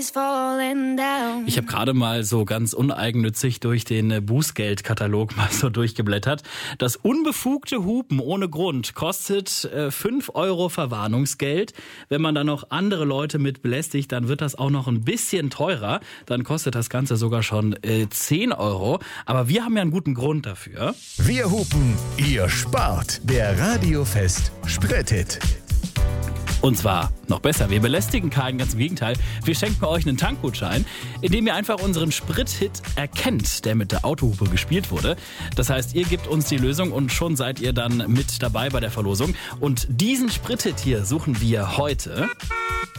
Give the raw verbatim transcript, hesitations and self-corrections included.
Ich habe gerade mal so ganz uneigennützig durch den äh, Bußgeldkatalog mal so durchgeblättert. Das unbefugte Hupen ohne Grund kostet äh, fünf Euro Verwarnungsgeld. Wenn man dann noch andere Leute mit belästigt, dann wird das auch noch ein bisschen teurer. Dann kostet das Ganze sogar schon äh, zehn Euro. Aber wir haben ja einen guten Grund dafür. Wir hupen, ihr spart. Der Radiofest Sprit-Hit. Und zwar noch besser, wir belästigen keinen, ganz im Gegenteil. Wir schenken euch einen Tankgutschein, indem ihr einfach unseren Sprit-Hit erkennt, der mit der Autohupe gespielt wurde. Das heißt, ihr gebt uns die Lösung und schon seid ihr dann mit dabei bei der Verlosung. Und diesen Sprit-Hit hier suchen wir heute.